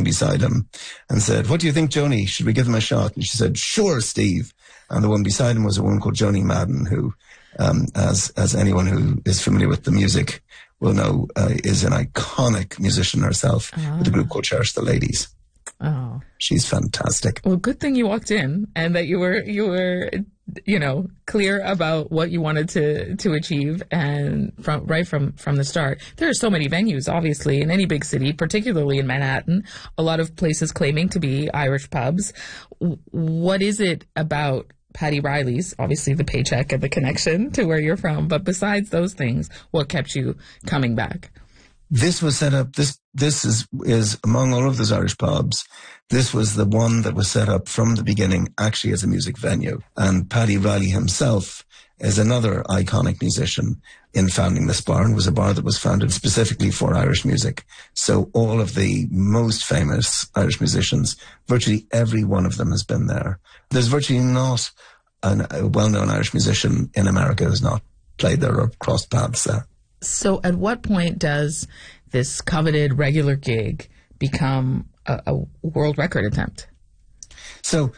beside him and said, "What do you think, Joni? Should we give him a shot?" And she said, "Sure, Steve." And the one beside him was a woman called Joni Madden, who, as anyone who is familiar with the music will know, is an iconic musician herself with a group called Cherish the Ladies. Oh, she's fantastic. Well, good thing you walked in and that you were, clear about what you wanted to achieve, and from the start. There are so many venues, obviously, in any big city, particularly in Manhattan. A lot of places claiming to be Irish pubs. What is it about Paddy Riley's, obviously the paycheck and the connection to where you're from, but besides those things, what kept you coming back? This was set up, this is among all of those Irish pubs, this was the one that was set up from the beginning actually as a music venue. And Paddy Riley himself is another iconic musician in founding this bar, and was a bar that was founded specifically for Irish music. So all of the most famous Irish musicians, virtually every one of them has been there. There's virtually not a well-known Irish musician in America who's not played there or crossed paths there. So at what point does this coveted regular gig become a world record attempt? So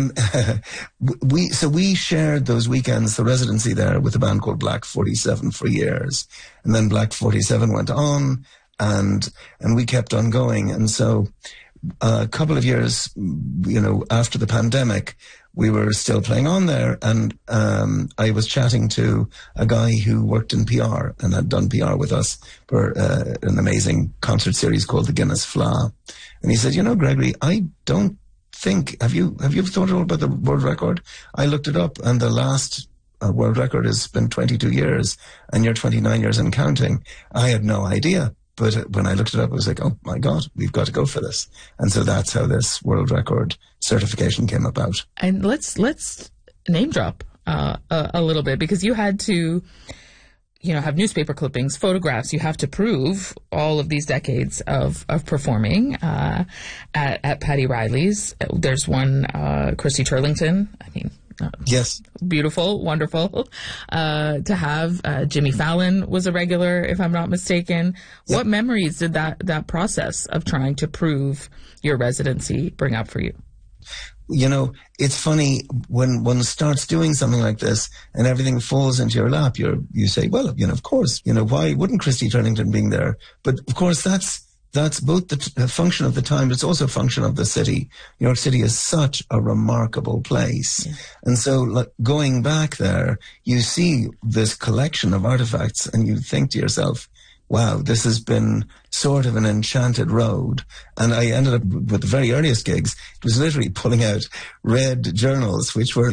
we shared those weekends, the residency there, with a band called Black 47 for years. And then Black 47 went on, and we kept on going. And so a couple of years, after the pandemic, we were still playing on there, and I was chatting to a guy who worked in PR and had done PR with us for an amazing concert series called the Guinness Fla. And he said, Gregory, I don't think, have you thought at all about the world record? I looked it up, and the last world record has been 22 years, and you're 29 years and counting. I had no idea. But when I looked it up, I was like, oh my God, we've got to go for this. And so that's how this world record certification came about. And let's name drop a little bit, because you had to, have newspaper clippings, photographs. You have to prove all of these decades of performing at Paddy Riley's. There's one, Christy Turlington. Yes. Beautiful, wonderful to have. Jimmy Fallon was a regular, if I'm not mistaken. Yep. What memories did that process of trying to prove your residency bring up for you? It's funny when one starts doing something like this and everything falls into your lap. You say, well, of course, why wouldn't Christy Turlington being there? But of course, that's both the function of the time, but it's also a function of the city. New York City is such a remarkable place. Yeah. And so going back there, you see this collection of artifacts and you think to yourself, wow, this has been sort of an enchanted road. And I ended up with the very earliest gigs. It was literally pulling out red journals, which were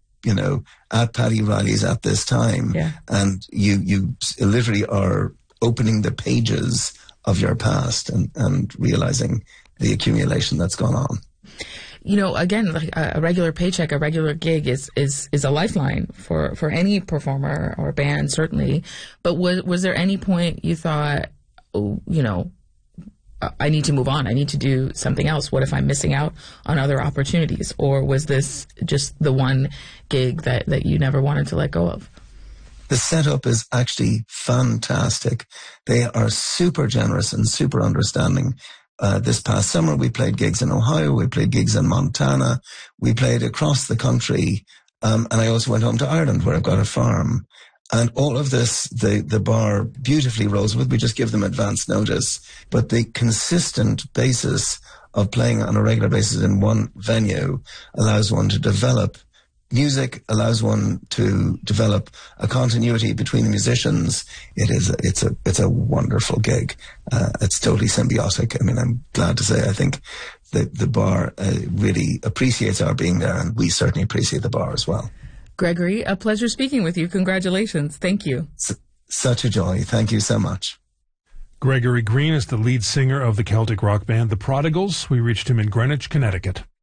at Paddy Riley's at this time. Yeah. And you literally are opening the pages of your past and realizing the accumulation that's gone on. Again, like a regular paycheck, a regular gig is a lifeline for any performer or band, certainly. But was there any point you thought, I need to move on, I need to do something else? What if I'm missing out on other opportunities? Or was this just the one gig that you never wanted to let go of? The setup is actually fantastic. They are super generous and super understanding. This past summer, we played gigs in Ohio. We played gigs in Montana. We played across the country. And I also went home to Ireland, where I've got a farm. And all of this, the bar beautifully rolls with. We just give them advance notice. But the consistent basis of playing on a regular basis in one venue allows one to develop music, allows one to develop a continuity between the musicians. It's a wonderful gig. It's totally symbiotic. I'm glad to say I think the bar really appreciates our being there, and we certainly appreciate the bar as well. Gregory, a pleasure speaking with you. Congratulations. Thank you. Such a joy. Thank you so much. Gregory Green is the lead singer of the Celtic rock band The Prodigals. We reached him in Greenwich, Connecticut.